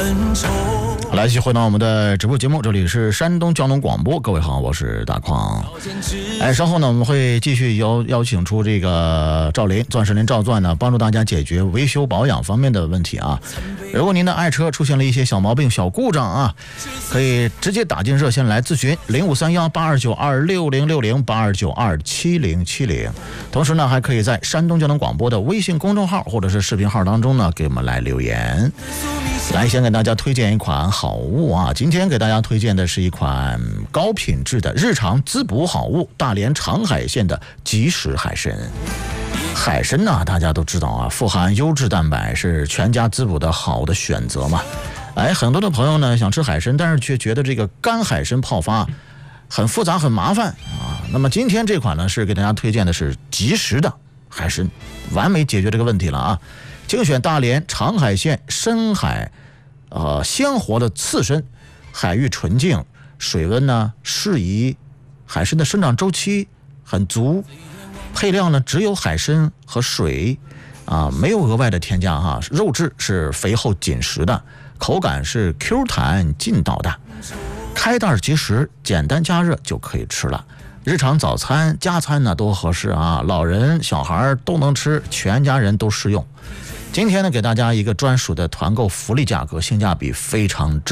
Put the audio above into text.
好，来，继续回到我们的直播节目，这里是山东交通广播，各位好，我是大匡。稍后呢，我们会继续邀请出这个赵林钻石林赵钻呢，帮助大家解决维修保养方面的问题啊。如果您的爱车出现了一些小毛病、小故障啊，可以直接打进热线来咨询0531-8292-6060、8292-7070。同时呢，还可以在山东交通广播的微信公众号或者是视频号当中呢，给我们来留言。来，先给大家推荐一款好物啊！今天给大家推荐的是一款高品质的日常滋补好物——大连长海县的即食海参。海参呢，大家都知道啊，富含优质蛋白，是全家滋补的好的选择嘛。很多的朋友呢想吃海参，但是却觉得这个干海参泡发很复杂、很麻烦啊。那么今天这款呢，是给大家推荐的是即食的海参，完美解决这个问题了啊！精选大连长海县深海鲜活的刺参，海域纯净，水温呢适宜，海参的生长周期很足，配料呢只有海参和水啊，没有额外的添加哈。肉质是肥厚紧实的，口感是 Q 弹劲道的，开袋即食，简单加热就可以吃了。日常早餐加餐呢都合适啊，老人小孩都能吃，全家人都适用。今天呢，给大家一个专属的团购福利价格，性价比非常